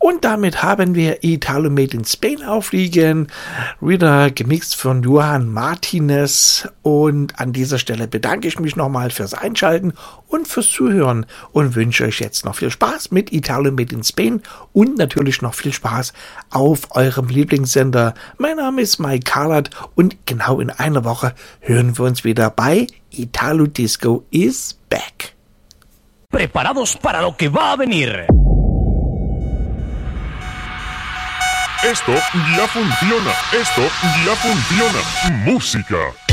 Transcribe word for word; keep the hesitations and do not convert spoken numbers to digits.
Und damit haben wir Italo Made in Spain aufliegen, wieder gemixt von Johan Martinez. Und an dieser Stelle bedanke ich mich nochmal fürs Einschalten und fürs Zuhören und wünsche euch jetzt noch viel Spaß mit Italo Made in Spain und natürlich noch viel Spaß auf eurem Lieblingssender. Mein Name ist Mike Carlat und genau in einer Woche hören wir uns wieder bei Italo Disco is back. Preparados para lo que va a venir. Esto ya funciona, esto ya funciona. Música.